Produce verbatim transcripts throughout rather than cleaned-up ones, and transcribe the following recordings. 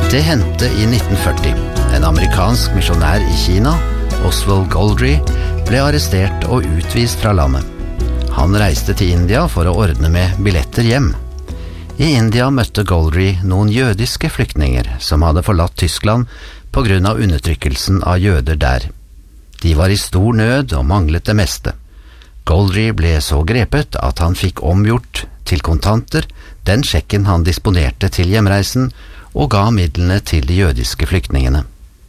Det hendte i nitten førti. En amerikansk misjonær i Kina, Oswald Goldry, ble arrestert og utvist fra landet. Han reiste til India for å ordne med billetter hjem. I India møtte Goldry noen jødiske flyktninger som hadde forlatt Tyskland på grunn av undertrykkelsen av jøder der. De var i stor nød og manglet det meste. Goldry ble så grepet at han fikk omgjort til kontanter den sjekken han disponerte til hjemreisen, og ga midlene til de jødiske flyktningene.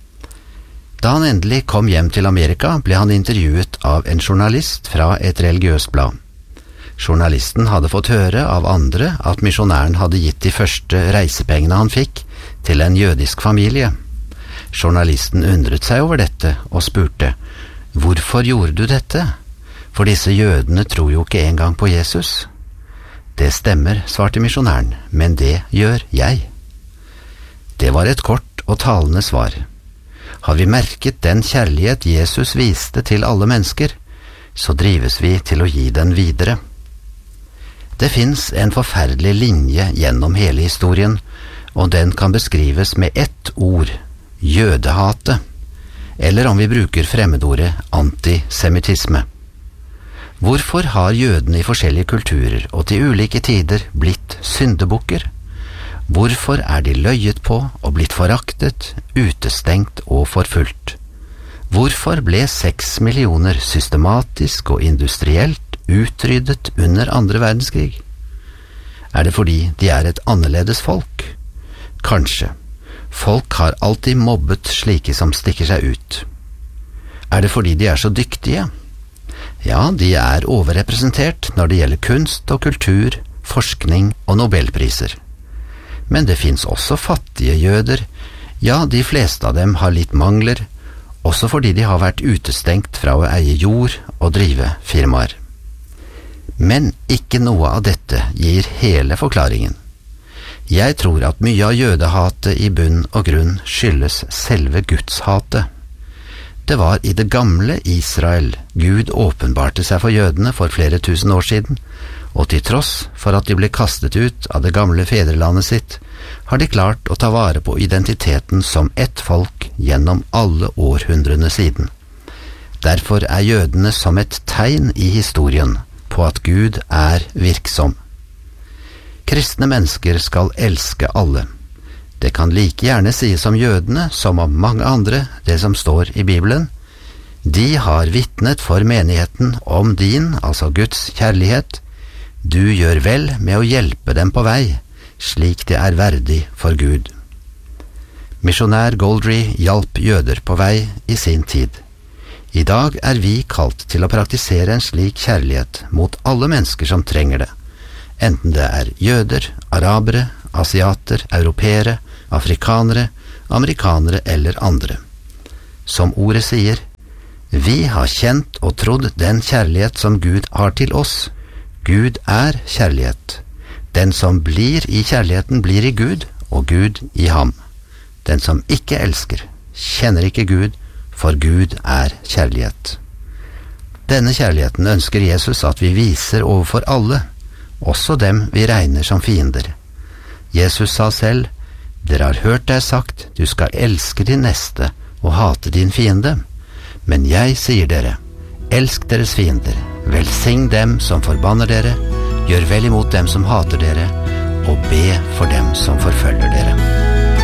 Da han endelig kom hjem til Amerika, ble han intervjuet av en journalist fra et religiøst blad. Journalisten hadde fått høre av andre at misjonæren hadde gitt de første reisepengene han fikk til en jødisk familie. Journalisten undret seg over dette og spurte, «Hvorfor gjorde du dette? For disse jødene tror jo ikke engang på Jesus.» «Det stemmer», svarte misjonæren, «men det gjør jeg.» Det var et kort og talende svar. Har vi merket den kjærlighet Jesus viste til alle mennesker, så drives vi til å gi den videre. Det finnes en forferdelig linje gjennom hele historien, og den kan beskrives med ett ord, jødehate, eller om vi bruker fremmedordet antisemittisme. Hvorfor har jødene i forskjellige kulturer og til ulike tider blitt syndebukker? Hvorfor er de løyet på og blitt foraktet, utestengt og forfulgt? Hvorfor ble seks millioner systematisk og industrielt utryddet under andre verdenskrig? Er det fordi de er et annerledes folk? Kanskje. Folk har alltid mobbet slike som stikker seg ut. Er det fordi de er så dyktige? Ja, de er overrepresentert når det gjelder kunst og kultur, forskning og nobelpriser. Men det finnes også fattige jøder. Ja, de fleste av dem har litt mangler, også fordi de har vært utestengt fra å eie jord og drive firmaer. Men ikke noe av dette gir hele forklaringen. Jeg tror at mye av jødehatet i bunn og grunn skyldes selve gudshatet. Det var i det gamle Israel Gud åpenbarte seg for jødene for flere tusen år siden, og til tross for at de ble kastet ut av det gamle fedrelandet sitt, har de klart å ta vare på identiteten som ett folk gjennom alle århundrene siden. Derfor er jødene som et tegn i historien på at Gud er virksom. Kristne mennesker skal elske alle. Det kan like gjerne sies om jødene som om mange andre, det som står i Bibelen. De har vittnet for menigheten om din, altså Guds kjærlighet. Du gjør vel med å hjelpe dem på vei, slik det er verdig for Gud. Misjonær Goldry hjalp jøder på vei i sin tid. I dag er vi kalt til å praktisere en slik kjærlighet mot alle mennesker som trenger det, enten det er jøder, arabere, asiater, europeere, afrikanere, amerikanere eller andre. Som ordet sier, vi har kjent og trodd den kjærlighet som Gud har til oss. Gud er kjærlighet. Den som blir i kjærligheten blir i Gud, og Gud i ham. Den som ikke elsker, kjenner ikke Gud, for Gud er kjærlighet. Denne kjærligheten ønsker Jesus at vi viser overfor alle, også dem vi regner som fiender. Jesus sa selv, dere har hørt deg sagt, du skal elske din neste og hate din fiende. Men jeg sier dere, elsk deres fiender, velsign dem som forbanner dere, gjør vel imot dem som hater dere, og be for dem som forfølger dere.